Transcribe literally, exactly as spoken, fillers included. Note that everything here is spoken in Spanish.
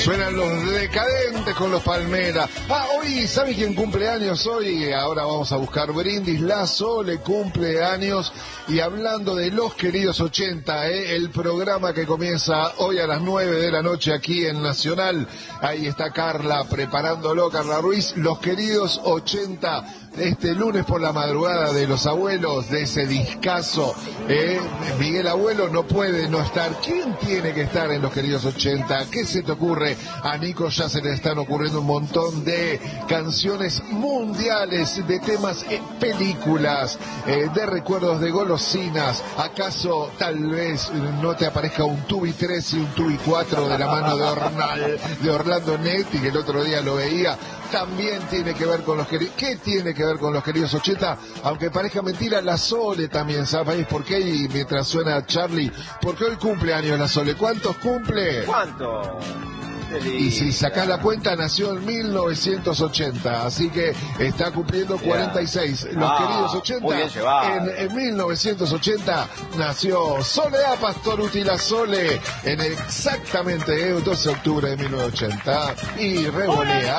Suenan los Decadentes con los Palmeras. Ah, hoy, ¿sabe quién cumple años hoy? Ahora vamos a buscar brindis. La Sole cumple años. Y hablando de los queridos ochenta, ¿eh? El programa que comienza hoy a las nueve de la noche aquí en Nacional. Ahí está Carla preparándolo, Carla Ruiz. Los queridos ochenta, este lunes por la madrugada de los abuelos, de ese discazo. ¿eh? Miguel Abuelo no puede no estar. ¿Quién tiene que estar en los queridos ochenta? ¿Qué se te ocurre? A Nico ya se le están ocurriendo un montón de canciones mundiales, de temas en películas, eh, de recuerdos de golosinas. ¿Acaso tal vez no te aparezca un Tubi tres y un Tubi cuatro de la mano de, Ornal, de Orlando Netti, que el otro día lo veía? También tiene que ver con los queridos. ¿Qué tiene que ver con los queridos ochenta? Aunque parezca mentira, la Sole también, ¿sabéis por qué? Y mientras suena Charlie, porque hoy cumple años la Sole. ¿Cuántos cumple? ¿Cuánto? Y si sacás la cuenta, nació en mil novecientos ochenta, así que está cumpliendo cuarenta y seis. Los ah, queridos ochenta, en, en mil novecientos ochenta nació Soledad Pastoruti, la Sole, en exactamente el doce de octubre de mil novecientos ochenta, y revolea.